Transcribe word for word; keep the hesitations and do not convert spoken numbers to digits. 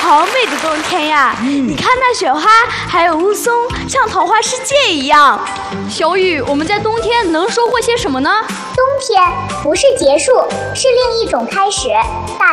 好美的冬天呀！嗯、你看那雪花，还有雾凇，像童话世界一样。 小雨，我们在冬天能收获些什么呢？ 冬天不是结束，是另一种开始。大